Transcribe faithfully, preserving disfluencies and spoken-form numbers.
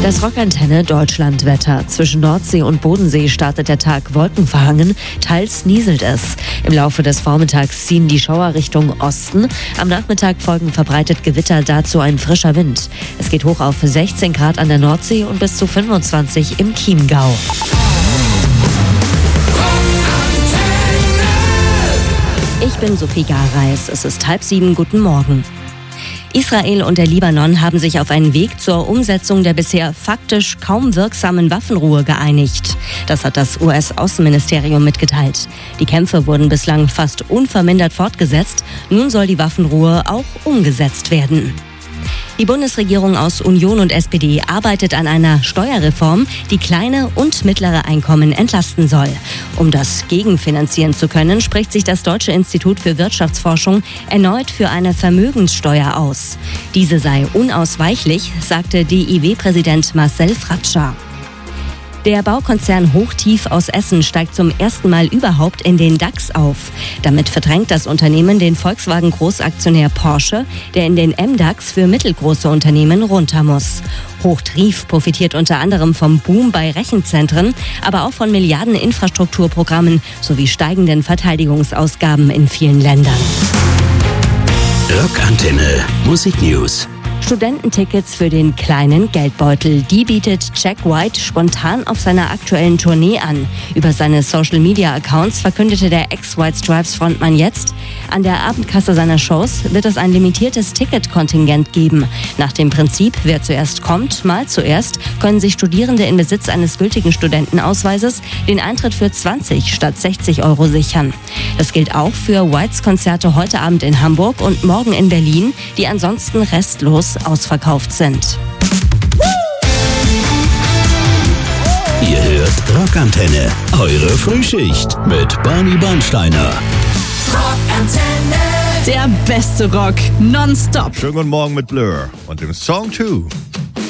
Das Rockantenne Deutschlandwetter. Zwischen Nordsee und Bodensee startet der Tag wolkenverhangen, teils nieselt es. Im Laufe des Vormittags ziehen die Schauer Richtung Osten. Am Nachmittag folgen verbreitet Gewitter, dazu ein frischer Wind. Es geht hoch auf sechzehn Grad an der Nordsee und bis zu fünfundzwanzig im Chiemgau. Ich bin Sophie Gareis. Es ist halb sieben. Guten Morgen. Israel und der Libanon haben sich auf einen Weg zur Umsetzung der bisher faktisch kaum wirksamen Waffenruhe geeinigt. Das hat das U S-Außenministerium mitgeteilt. Die Kämpfe wurden bislang fast unvermindert fortgesetzt. Nun soll die Waffenruhe auch umgesetzt werden. Die Bundesregierung aus Union und S P D arbeitet an einer Steuerreform, die kleine und mittlere Einkommen entlasten soll. Um das gegenfinanzieren zu können, spricht sich das Deutsche Institut für Wirtschaftsforschung erneut für eine Vermögenssteuer aus. Diese sei unausweichlich, sagte D I W-Präsident Marcel Fratscher. Der Baukonzern Hochtief aus Essen steigt zum ersten Mal überhaupt in den DAX auf. Damit verdrängt das Unternehmen den Volkswagen-Großaktionär Porsche, der in den M DAX für mittelgroße Unternehmen runter muss. Hochtief profitiert unter anderem vom Boom bei Rechenzentren, aber auch von Milliarden-Infrastrukturprogrammen sowie steigenden Verteidigungsausgaben in vielen Ländern. Rockantenne Musik News. Studententickets für den kleinen Geldbeutel. Die bietet Jack White spontan auf seiner aktuellen Tournee an. Über seine Social-Media-Accounts verkündete der Ex-White Stripes-Frontmann jetzt: An der Abendkasse seiner Shows wird es ein limitiertes Ticketkontingent geben. Nach dem Prinzip, wer zuerst kommt, mal zuerst, können sich Studierende in Besitz eines gültigen Studentenausweises den Eintritt für zwanzig statt sechzig Euro sichern. Das gilt auch für Whites Konzerte heute Abend in Hamburg und morgen in Berlin, die ansonsten restlos ausverkauft sind. Ihr hört Rockantenne, eure Frühschicht mit Barney Bernsteiner. Rockantenne, der beste Rock nonstop. Schönen guten Morgen mit Blur und dem Song zwei.